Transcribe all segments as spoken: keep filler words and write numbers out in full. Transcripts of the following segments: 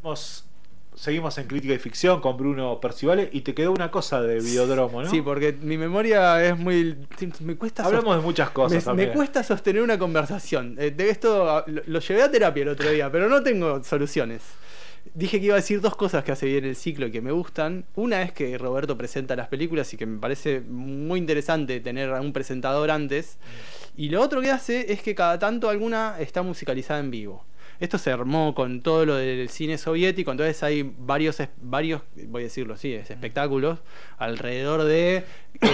Seguimos, seguimos en Crítica y Ficción con Bruno Percivale y te quedó una cosa de Videodromo, ¿no? Sí, porque mi memoria es muy... Me cuesta Hablamos de muchas cosas me, también. me cuesta sostener una conversación. Eh, de esto lo, lo llevé a terapia el otro día, pero no tengo soluciones. Dije que iba a decir dos cosas que hace bien el ciclo y que me gustan. Una es que Roberto presenta las películas y que me parece muy interesante tener a un presentador antes. Y lo otro que hace es que cada tanto alguna está musicalizada en vivo. Esto se armó con todo lo del cine soviético, entonces hay varios, varios voy a decirlo así, es espectáculos alrededor de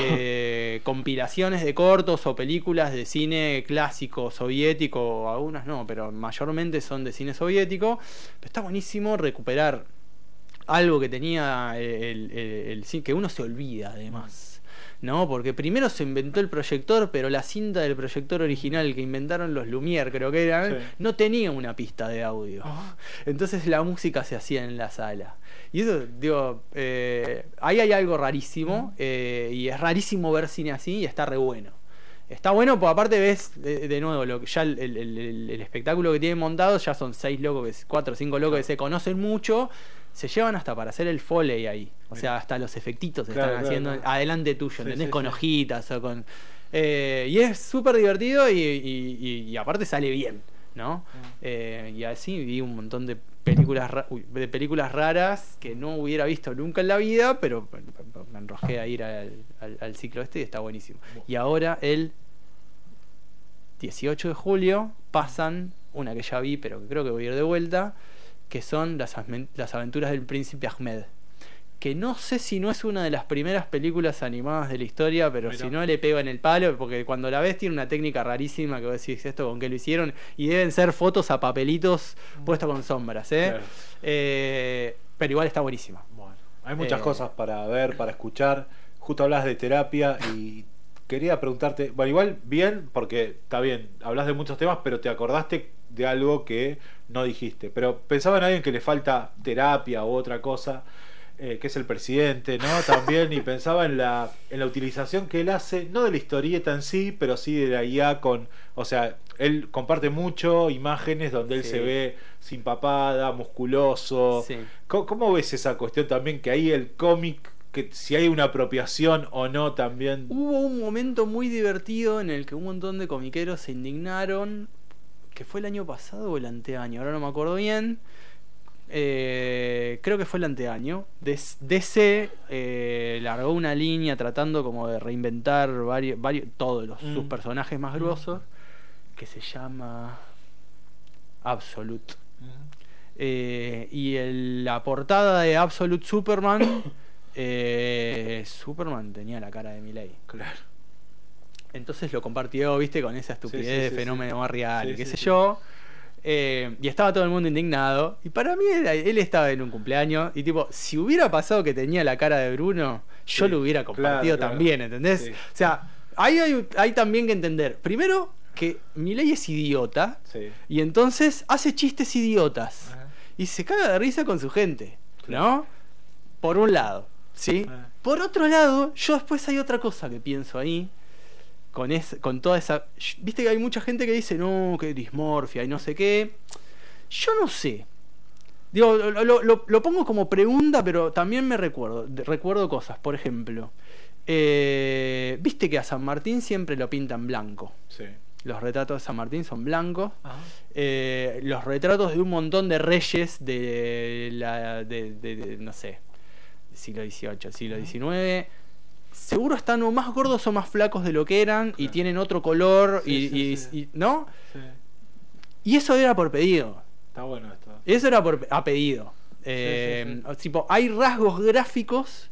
eh, compilaciones de cortos o películas de cine clásico soviético, algunas no, pero mayormente son de cine soviético. Pero está buenísimo recuperar algo que tenía el, el, el, que uno se olvida además. ¿No? Porque primero se inventó el proyector, pero la cinta del proyector original que inventaron los Lumière, creo que eran, sí, no tenía una pista de audio. Oh. Entonces la música se hacía en la sala. Y eso, digo, eh, ahí hay algo rarísimo, eh, y es rarísimo ver cine así, y está re bueno. Está bueno, porque aparte ves, de, de nuevo, lo que ya el, el, el, el espectáculo que tienen montado, ya son seis locos, que, cuatro o cinco locos que se conocen mucho. Se llevan hasta para hacer el foley ahí. O sea, hasta los efectitos se claro, están claro, haciendo claro. adelante tuyo, Sí, ¿entendés? sí, con sí. hojitas o con... Eh, y es súper divertido y, y, y, y aparte sale bien, ¿no? Mm. Eh, y así vi un montón de películas, ra uy, de películas raras que no hubiera visto nunca en la vida, pero me enrosqué a ir al, al, al ciclo este y está buenísimo. Y ahora el dieciocho de julio pasan una que ya vi, pero que creo que voy a ir de vuelta, que son las, las aventuras del príncipe Ahmed, que no sé si no es una de las primeras películas animadas de la historia, pero Mira. si no le pego en el palo, porque cuando la ves tiene una técnica rarísima que vos decís esto con qué lo hicieron, y deben ser fotos a papelitos puestos con sombras, ¿eh? Claro. Eh, pero igual está buenísima. Bueno, hay muchas eh, cosas para ver, para escuchar. Justo hablas de terapia y quería preguntarte, bueno, igual bien, porque está bien, hablas de muchos temas, pero te acordaste de algo que no dijiste, pero pensaba en alguien que le falta terapia u otra cosa, eh, que es el presidente, ¿no? También, y pensaba en la en la utilización que él hace, no de la historieta en sí, pero sí de la I A con, o sea, él comparte mucho imágenes donde él sí. se ve sin papada, musculoso. Sí. ¿Cómo, ¿Cómo ves esa cuestión también que ahí el cómic, que si hay una apropiación o no también? Hubo un momento muy divertido en el que un montón de comiqueros se indignaron, que fue el año pasado o el anteaño, ahora no me acuerdo bien. Eh, creo que fue el anteaño. D C eh, largó una línea tratando como de reinventar varios, varios todos los, mm. sus personajes más grosos, que se llama Absolute. Mm. Eh, y el, la portada de Absolute Superman, eh, Superman tenía la cara de Milei. Claro. Entonces lo compartió, viste, con esa estupidez sí, sí, sí, de fenómeno sí. barrial, sí, qué sí, sé sí. yo. Eh, y estaba todo el mundo indignado. Y para mí era, él estaba en un cumpleaños. Y tipo, si hubiera pasado que tenía la cara de Bruno, yo sí, lo hubiera compartido claro, también, claro. ¿entendés? Sí. O sea, ahí hay, hay también que entender. Primero, que Milei es idiota. Sí. Y entonces hace chistes idiotas. Ajá. Y se caga de risa con su gente, claro. ¿no? Por un lado, ¿sí? Ajá. Por otro lado, yo después hay otra cosa que pienso ahí. Con, es, con toda esa... Viste que hay mucha gente que dice, no, que dismorfia y no sé qué. Yo no sé. Digo, lo, lo, lo pongo como pregunta, pero también me recuerdo. Recuerdo cosas, por ejemplo. Eh, Viste que a San Martín siempre lo pintan blanco. Sí. Los retratos de San Martín son blancos. Eh, los retratos de un montón de reyes de la... De, de, de, no sé, siglo dieciocho, siglo diecinueve... seguro están o más gordos o más flacos de lo que eran, claro. y tienen otro color, sí, y, sí, y, sí. y ¿no? Sí. Y eso era por pedido. Está bueno esto. Eso era por a pedido. Eh, sí, sí, sí. Tipo, hay rasgos gráficos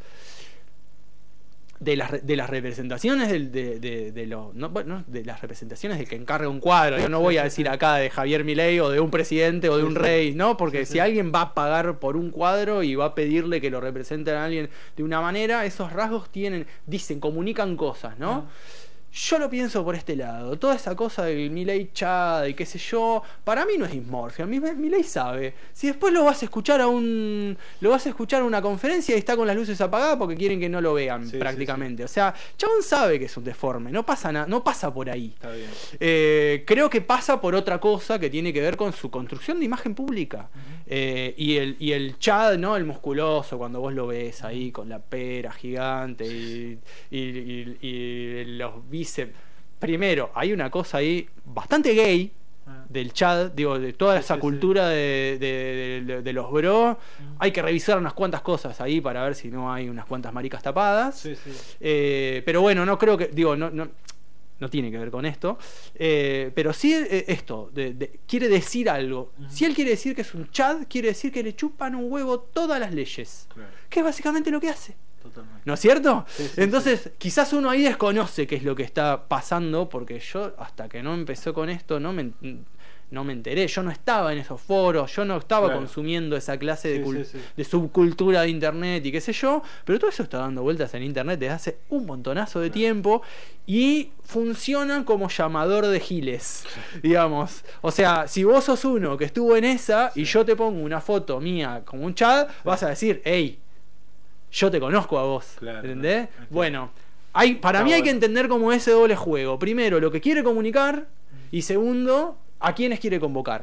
de las, de las representaciones del, de, de, de los no, bueno, de las representaciones del que encarga un cuadro. Yo no voy a decir acá de Javier Milei o de un presidente o de un rey, ¿no? Porque si alguien va a pagar por un cuadro y va a pedirle que lo representen a alguien de una manera, esos rasgos tienen, dicen, comunican cosas, ¿no? Yo lo pienso por este lado. Toda esa cosa del Milei Chad y qué sé yo, para mí no es dismorfia. Mi- Milei sabe. Si después lo vas a escuchar a un. Lo vas a escuchar a una conferencia y está con las luces apagadas porque quieren que no lo vean, Sí, prácticamente. O sea, Chabón sabe que es un deforme. No pasa nada, no pasa por ahí. Está bien. Eh, creo que pasa por otra cosa que tiene que ver con su construcción de imagen pública. Eh, y, el, y el Chad, ¿no? El musculoso, cuando vos lo ves ahí con la pera gigante y, y, y- y los bíceps. Primero, hay una cosa ahí bastante gay del Chad, digo, de toda Sí, esa sí, cultura de, de- de- de los bro. Hay que revisar unas cuantas cosas ahí para ver si no hay unas cuantas maricas tapadas. Sí, sí. Eh, pero bueno, no creo que, digo, no, no, no tiene que ver con esto. Eh, pero sí eh, esto, de- de- quiere decir algo. Ujú. Si él quiere decir que es un Chad, quiere decir que le chupan un huevo todas las leyes. Claro. Que es básicamente lo que hace. Totalmente. ¿No es cierto? Sí, sí, Entonces, quizás uno ahí desconoce qué es lo que está pasando, porque yo, hasta que no empezó con esto, no me, no me enteré. Yo no estaba en esos foros, yo no estaba Claro. consumiendo esa clase de, Sí, cul- sí, sí. de subcultura de internet y qué sé yo, pero todo eso está dando vueltas en internet desde hace un montonazo de Claro. tiempo y funciona como llamador de giles, digamos. O sea, si vos sos uno que estuvo en esa y yo te pongo una foto mía como un chat, vas a decir, hey, yo te conozco a vos, Claro, ¿entendés? claro. Bueno, hay, para Está mí hay bueno. que entender como ese doble juego. Primero, lo que quiere comunicar y segundo, a quiénes quiere convocar.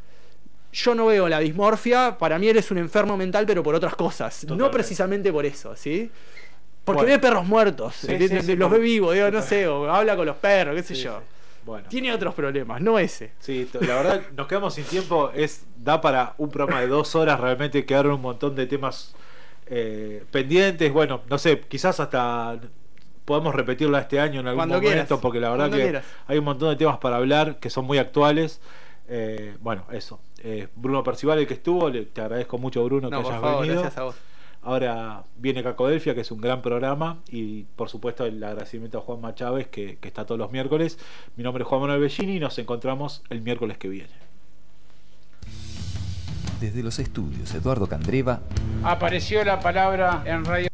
Yo no veo la dismorfia, para mí eres un enfermo mental, pero por otras cosas, no Totalmente. precisamente por eso, ¿sí? Porque Bueno. ve perros muertos, Sí, ¿entiendes? sí, sí, los por- ve vivos, digo, no sé, o habla con los perros, qué sé Sí, yo. sí. Bueno. Tiene otros problemas, no ese. Sí, t- la verdad nos quedamos sin tiempo, es da para un programa de dos horas, realmente quedaron un montón de temas eh, pendientes, bueno, no sé, quizás hasta podemos repetirla este año en algún Cuando momento, quieras, porque la verdad cuando que quieras. hay un montón de temas para hablar que son muy actuales. Eh, bueno, eso. Eh, Bruno Percival, el que estuvo, le, te agradezco mucho, Bruno, No, que por hayas favor, venido. gracias a vos. Ahora viene Cacodelfia, que es un gran programa, y por supuesto el agradecimiento a Juanma Chávez, que, que está todos los miércoles. Mi nombre es Juan Manuel Bellini y nos encontramos el miércoles que viene. Desde los estudios Eduardo Candreva Apareció la palabra en Radio